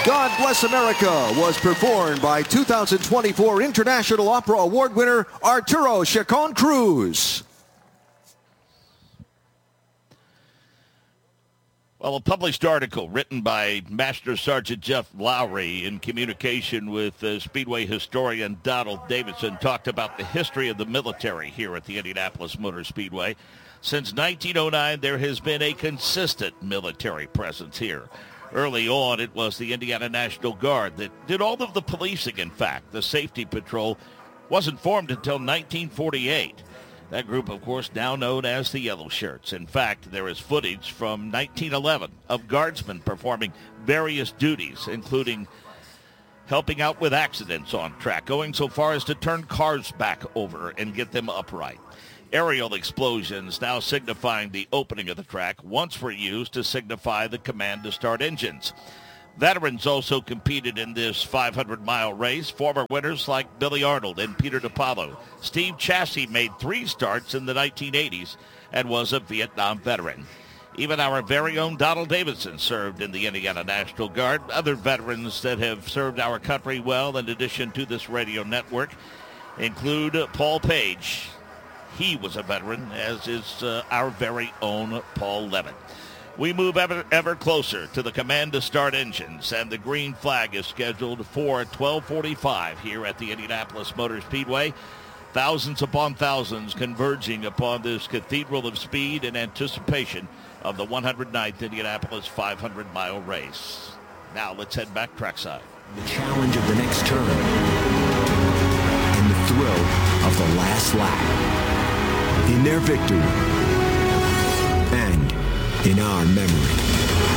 God Bless America was performed by 2024 International Opera Award winner Arturo Chacon Cruz. Well, a published article written by Master Sergeant Jeff Lowry in communication with Speedway historian Donald Davidson talked about the history of the military here at the Indianapolis Motor Speedway. Since 1909, there has been a consistent military presence here. Early on, it was the Indiana National Guard that did all of the policing, in fact. The safety patrol wasn't formed until 1948. That group, of course, now known as the Yellow Shirts. In fact, there is footage from 1911 of guardsmen performing various duties, including helping out with accidents on track, going so far as to turn cars back over and get them upright. Aerial explosions now signifying the opening of the track once were used to signify the command to start engines. Veterans also competed in this 500-mile race. Former winners like Billy Arnold and Peter DiPaolo. Steve Chassie made 3 starts in the 1980s and was a Vietnam veteran. Even our very own Donald Davidson served in the Indiana National Guard. Other veterans that have served our country well, in addition to this radio network, include Paul Page. He was a veteran, as is our very own Paul Levitt. We move ever closer to the command to start engines, and the green flag is scheduled for 12:45 here at the Indianapolis Motor Speedway. Thousands upon thousands converging upon this cathedral of speed in anticipation of the 109th Indianapolis 500-mile race. Now let's head back trackside. The challenge of the next turn and the thrill of the last lap. In their victory and in our memory.